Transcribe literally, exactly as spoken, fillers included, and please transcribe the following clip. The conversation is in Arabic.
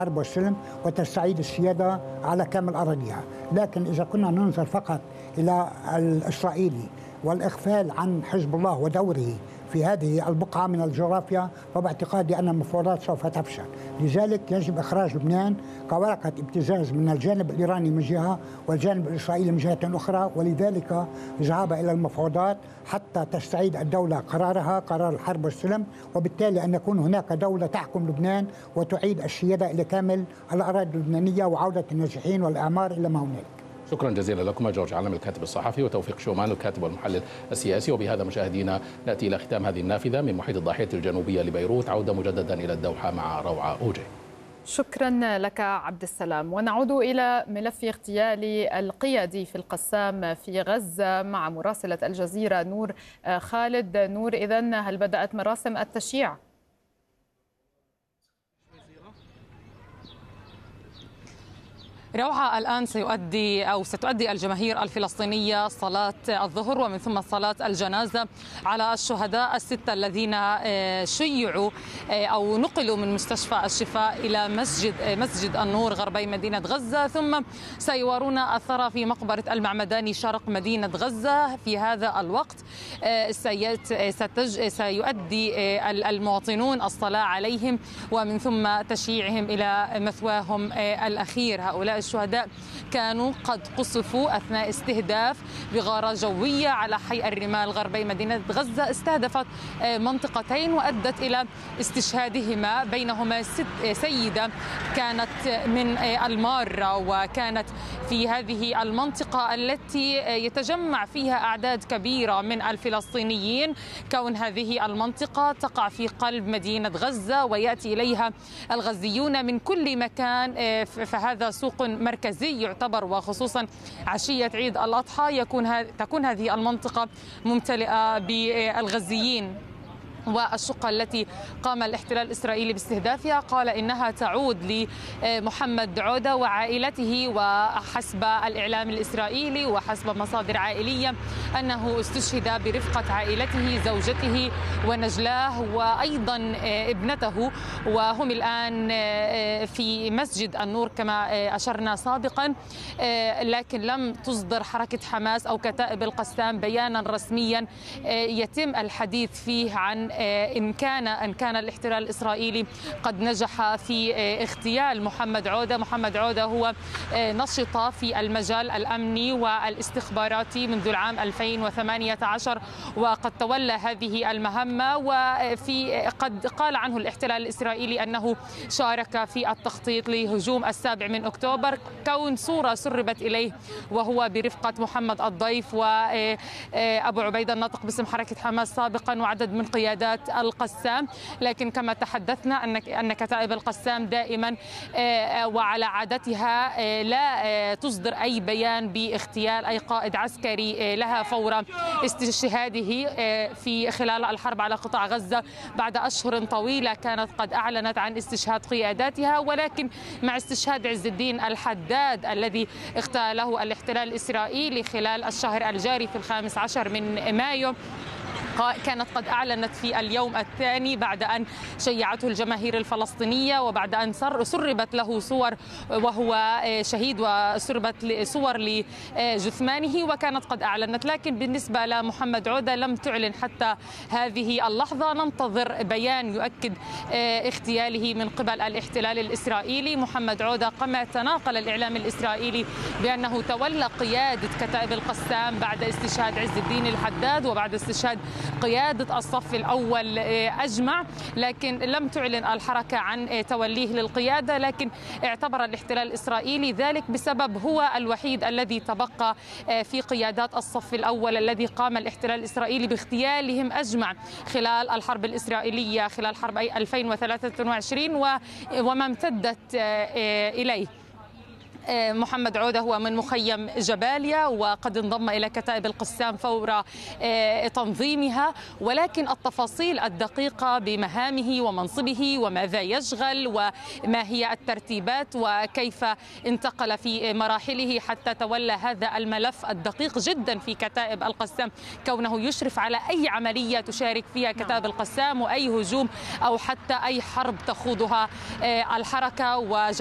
الحرب والسلم وتستعيد السيادة على كامل أراضيها. لكن إذا كنا ننظر فقط إلى الإسرائيلي والإغفال عن حزب الله ودوره في هذه البقعة من الجغرافيا، فباعتقادي أن المفاوضات سوف تفشل. لذلك يجب إخراج لبنان كورقة ابتزاز من الجانب الإيراني من جهة والجانب الإسرائيلي من جهة أخرى، ولذلك ذهاب إلى المفاوضات حتى تستعيد الدولة قرارها، قرار الحرب والسلم، وبالتالي أن يكون هناك دولة تحكم لبنان وتعيد السيادة إلى كامل الأراضي اللبنانية وعودة الناجحين والإعمار إلى ما هنالك. شكرا جزيلا لكم جورج علم الكاتب الصحفي، وتوفيق شومان الكاتب والمحلل السياسي. وبهذا مشاهدينا نأتي إلى ختام هذه النافذة من محيط الضاحية الجنوبية لبيروت. عودة مجددا إلى الدوحة مع روعة أوجي. شكرا لك عبد السلام. ونعود إلى ملف اغتيال القيادي في القسام في غزة مع مراسلة الجزيرة نور خالد. نور، إذن هل بدأت مراسم التشييع؟ روعة، الآن سيؤدي أو ستؤدي الجماهير الفلسطينية صلاة الظهر ومن ثم صلاة الجنازة على الشهداء الستة الذين شيعوا أو نقلوا من مستشفى الشفاء إلى مسجد مسجد النور غربي مدينة غزة، ثم سيوارون الثرى في مقبرة المعمداني شرق مدينة غزة. في هذا الوقت سيؤدي المواطنون الصلاة عليهم ومن ثم تشييعهم إلى مثواهم الأخير. هؤلاء الشهداء كانوا قد قصفوا أثناء استهداف بغارة جوية على حي الرمال غربي مدينة غزة، استهدفت منطقتين وأدت إلى استشهادهما، بينهما سيدة كانت من المارة وكانت في هذه المنطقة التي يتجمع فيها أعداد كبيرة من الفلسطينيين، كون هذه المنطقة تقع في قلب مدينة غزة ويأتي إليها الغزيون من كل مكان، فهذا سوق مركزي يعتبر، وخصوصا عشية عيد الأضحى يكون تكون هذه المنطقة ممتلئة بالغزيين. والشقة التي قام الاحتلال الإسرائيلي باستهدافها قال إنها تعود لمحمد عودة وعائلته، وحسب الإعلام الإسرائيلي وحسب مصادر عائلية أنه استشهد برفقة عائلته زوجته ونجلاه وأيضا ابنته، وهم الآن في مسجد النور كما أشرنا سابقا. لكن لم تصدر حركة حماس أو كتائب القسام بيانا رسميا يتم الحديث فيه عن إن كان إن كان الاحتلال الإسرائيلي قد نجح في اغتيال محمد عودة. محمد عودة هو نشط في المجال الأمني والاستخباراتي منذ العام ألفين وثمانية عشر، وقد تولى هذه المهمة، وفي قد قال عنه الاحتلال الإسرائيلي أنه شارك في التخطيط لهجوم السابع من أكتوبر، كون صورة سربت إليه وهو برفقة محمد الضيف وأبو عبيدة الناطق باسم حركة حماس سابقا وعدد من قيادات القسام. لكن كما تحدثنا أن أن كتائب القسام دائما وعلى عادتها لا تصدر أي بيان باغتيال أي قائد عسكري لها فور استشهاده في خلال الحرب على قطاع غزة. بعد أشهر طويلة كانت قد أعلنت عن استشهاد قياداتها، ولكن مع استشهاد عز الدين الحداد الذي اغتاله الاحتلال الإسرائيلي خلال الشهر الجاري في الخامس عشر من مايو، كانت قد أعلنت في اليوم الثاني بعد أن شيعته الجماهير الفلسطينية وبعد أن سربت له صور وهو شهيد وسربت صور لجثمانه، وكانت قد أعلنت. لكن بالنسبة لمحمد عودة لم تعلن حتى هذه اللحظة. ننتظر بيان يؤكد اغتياله من قبل الاحتلال الإسرائيلي. محمد عودة كما تناقل الإعلام الإسرائيلي بأنه تولى قيادة كتائب القسام بعد استشهاد عز الدين الحداد وبعد استشهاد قيادة الصف الأول أجمع، لكن لم تعلن الحركة عن توليه للقيادة. لكن اعتبر الاحتلال الإسرائيلي ذلك بسبب هو الوحيد الذي تبقى في قيادات الصف الأول الذي قام الاحتلال الإسرائيلي باغتيالهم أجمع خلال الحرب الإسرائيلية خلال حرب ألفين وثلاثة وعشرين وما امتدت إليه. محمد عودة هو من مخيم جباليا وقد انضم إلى كتائب القسام فور تنظيمها، ولكن التفاصيل الدقيقة بمهامه ومنصبه وماذا يشغل وما هي الترتيبات وكيف انتقل في مراحله حتى تولى هذا الملف الدقيق جدا في كتائب القسام، كونه يشرف على أي عملية تشارك فيها كتائب القسام وأي هجوم أو حتى أي حرب تخوضها الحركة.